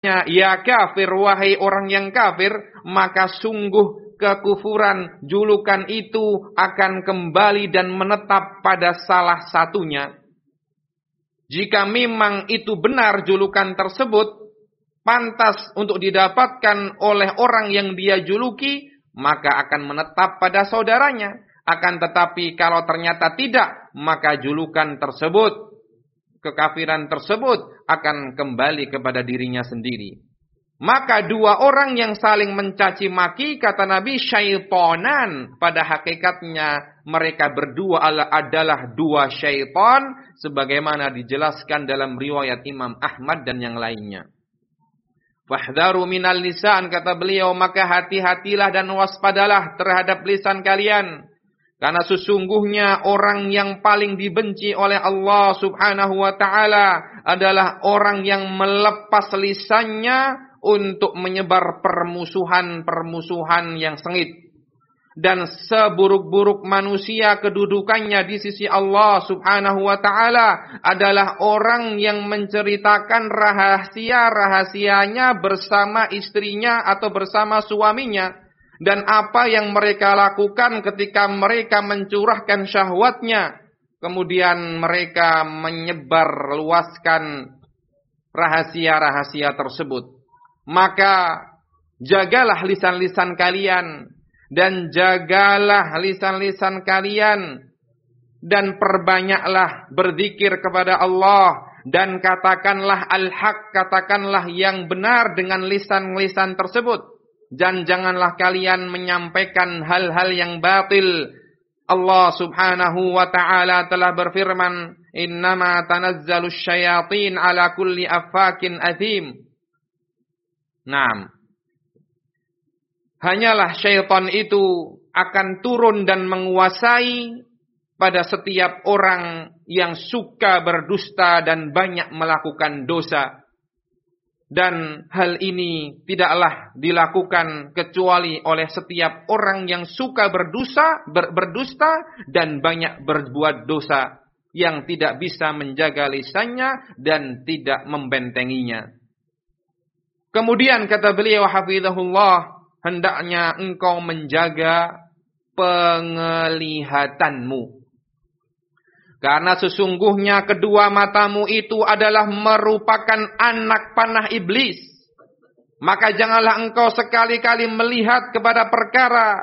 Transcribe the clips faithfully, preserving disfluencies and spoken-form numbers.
selanjutnya, ya kafir, wahai orang yang kafir, maka sungguh kekufuran julukan itu akan kembali dan menetap pada salah satunya. Jika memang itu benar julukan tersebut pantas untuk didapatkan oleh orang yang dia juluki, maka akan menetap pada saudaranya. Akan tetapi kalau ternyata tidak, maka julukan tersebut, kekafiran tersebut akan kembali kepada dirinya sendiri. Maka dua orang yang saling mencaci maki, kata Nabi, syaitonan. Pada hakikatnya mereka berdua adalah dua syaitan, sebagaimana dijelaskan dalam riwayat Imam Ahmad dan yang lainnya. Fahdharu minal lisan, kata beliau, maka hati-hatilah dan waspadalah terhadap lisan kalian. Karena sesungguhnya orang yang paling dibenci oleh Allah subhanahu wa ta'ala adalah orang yang melepas lisannya untuk menyebar permusuhan-permusuhan yang sengit. Dan seburuk-buruk manusia kedudukannya di sisi Allah subhanahu wa ta'ala adalah orang yang menceritakan rahasia-rahasianya bersama istrinya atau bersama suaminya. Dan apa yang mereka lakukan ketika mereka mencurahkan syahwatnya, kemudian mereka menyebar luaskan rahasia-rahasia tersebut. Maka jagalah lisan-lisan kalian, dan jagalah lisan-lisan kalian, dan perbanyaklah berzikir kepada Allah, dan katakanlah al-haq, katakanlah yang benar dengan lisan-lisan tersebut. Dan janganlah kalian menyampaikan hal-hal yang batil. Allah subhanahu wa ta'ala telah berfirman, innama tanazzalus syayatin ala kulli affakin athim. Naam. Hanyalah syaitan itu akan turun dan menguasai pada setiap orang yang suka berdusta dan banyak melakukan dosa. Dan hal ini tidaklah dilakukan kecuali oleh setiap orang yang suka berdosa, ber, berdusta dan banyak berbuat dosa, yang tidak bisa menjaga lisannya dan tidak membentenginya. Kemudian kata beliau hafizahullah, hendaknya engkau menjaga penglihatanmu. Karena sesungguhnya kedua matamu itu adalah merupakan anak panah iblis. Maka janganlah engkau sekali-kali melihat kepada perkara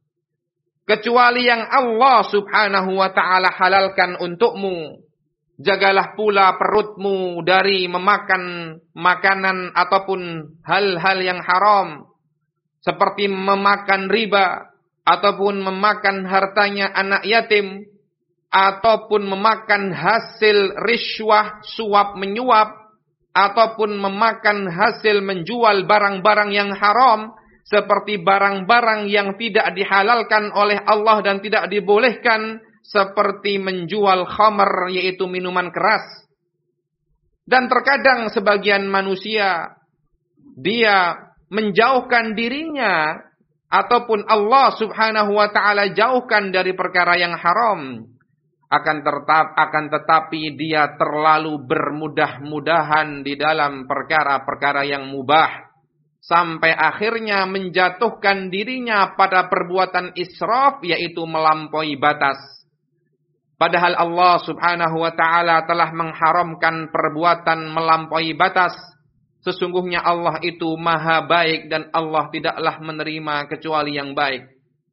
kecuali yang Allah subhanahu wa ta'ala halalkan untukmu. Jagalah pula perutmu dari memakan makanan ataupun hal-hal yang haram, seperti memakan riba, ataupun memakan hartanya anak yatim, ataupun memakan hasil riswah, suap menyuap, ataupun memakan hasil menjual barang-barang yang haram, seperti barang-barang yang tidak dihalalkan oleh Allah dan tidak dibolehkan, seperti menjual khamr, yaitu minuman keras. Dan terkadang sebagian manusia, dia menjauhkan dirinya, ataupun Allah subhanahu wa ta'ala jauhkan dari perkara yang haram. Akan, tetap, akan tetapi dia terlalu bermudah-mudahan di dalam perkara-perkara yang mubah, sampai akhirnya menjatuhkan dirinya pada perbuatan israf, yaitu melampaui batas. Padahal Allah subhanahu wa ta'ala telah mengharamkan perbuatan melampaui batas. Sesungguhnya Allah itu maha baik dan Allah tidaklah menerima kecuali yang baik.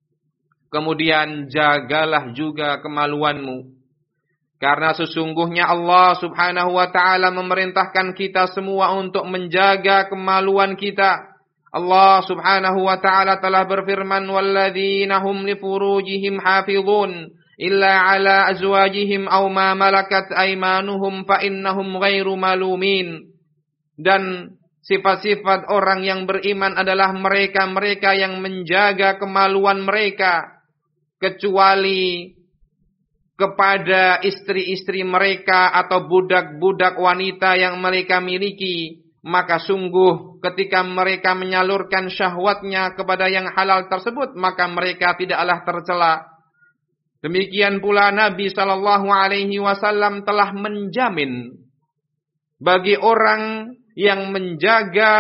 Kemudian jagalah juga kemaluanmu. Karena sesungguhnya Allah subhanahu wa ta'ala memerintahkan kita semua untuk menjaga kemaluan kita. Allah subhanahu wa ta'ala telah berfirman, وَالَّذِينَ هُمْ لِفُرُوجِهِمْ حَافِظُونَ إِلَّا عَلَى أَزْوَاجِهِمْ أَوْ مَا مَلَكَتْ أَيْمَانُهُمْ فَإِنَّهُمْ غَيْرُ مَلُومِينَ. Dan sifat-sifat orang yang beriman adalah mereka-mereka yang menjaga kemaluan mereka, kecuali kepada istri-istri mereka atau budak-budak wanita yang mereka miliki. Maka sungguh ketika mereka menyalurkan syahwatnya kepada yang halal tersebut, maka mereka tidaklah tercela. Demikian pula Nabi sallallahu alaihi wasallam telah menjamin bagi orang yang menjaga